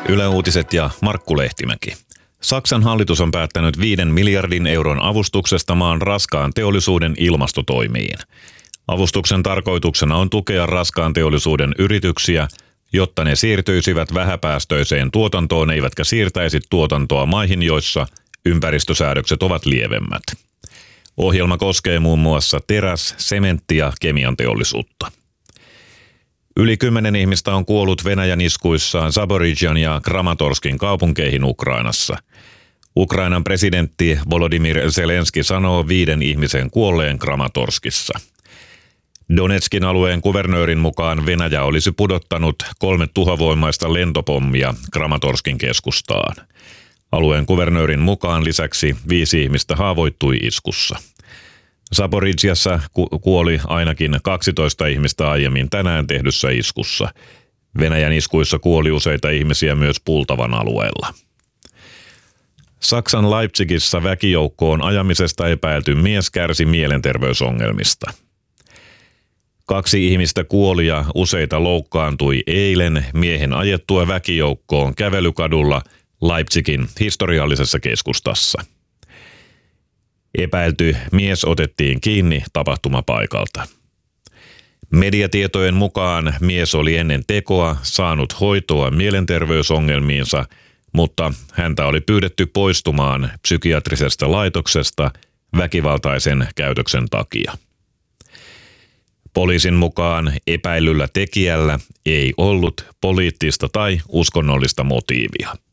Yle Uutiset ja Markku Lehtimäki. Saksan hallitus on päättänyt 5 miljardin euron avustuksesta maan raskaan teollisuuden ilmastotoimiin. Avustuksen tarkoituksena on tukea raskaan teollisuuden yrityksiä, jotta ne siirtyisivät vähäpäästöiseen tuotantoon eivätkä siirtäisi tuotantoa maihin, joissa ympäristösäädökset ovat lievemmät. Ohjelma koskee muun muassa teräs-, sementti- ja kemianteollisuutta. Yli 10 ihmistä on kuollut Venäjän iskuissa Zaporizhian ja Kramatorskin kaupunkeihin Ukrainassa. Ukrainan presidentti Volodymyr Zelenski sanoo 5 ihmisen kuolleen Kramatorskissa. Donetskin alueen kuvernöörin mukaan Venäjä olisi pudottanut 3 tuhovoimaista lentopommia Kramatorskin keskustaan. Alueen kuvernöörin mukaan lisäksi 5 ihmistä haavoittui iskussa. Zaporizhiassa kuoli ainakin 12 ihmistä aiemmin tänään tehdyssä iskussa. Venäjän iskuissa kuoli useita ihmisiä myös Pultavan alueella. Saksan Leipzigissä väkijoukkoon ajamisesta epäilty mies kärsi mielenterveysongelmista. 2 ihmistä kuoli ja useita loukkaantui eilen miehen ajettua väkijoukkoon kävelykadulla Leipzigin historiallisessa keskustassa. Epäilty mies otettiin kiinni tapahtumapaikalta. Mediatietojen mukaan mies oli ennen tekoa saanut hoitoa mielenterveysongelmiinsa, mutta häntä oli pyydetty poistumaan psykiatrisesta laitoksesta väkivaltaisen käytöksen takia. Poliisin mukaan epäillyllä tekijällä ei ollut poliittista tai uskonnollista motiivia.